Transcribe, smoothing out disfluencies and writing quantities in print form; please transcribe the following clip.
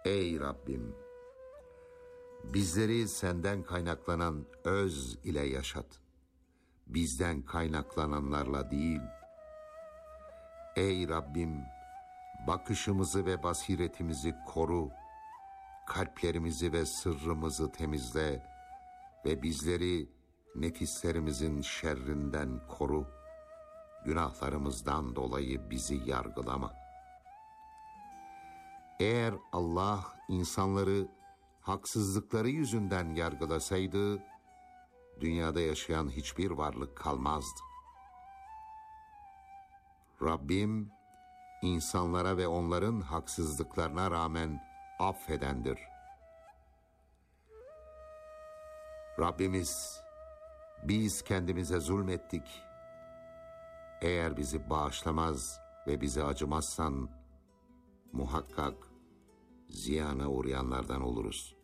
Ey Rabbim! Bizleri senden kaynaklanan öz ile yaşat. Bizden kaynaklananlarla değil. Ey Rabbim! Bakışımızı ve basiretimizi koru. Kalplerimizi ve sırrımızı temizle ve bizleri nefislerimizin şerrinden koru. Günahlarımızdan dolayı bizi yargılama. Eğer Allah insanları haksızlıkları yüzünden yargılasaydı, dünyada yaşayan hiçbir varlık kalmazdı. Rabbim, insanlara ve onların haksızlıklarına rağmen affedendir. Rabbimiz, biz kendimize zulmettik. Eğer bizi bağışlamaz ve bize acımazsan, muhakkak ziyana uğrayanlardan oluruz.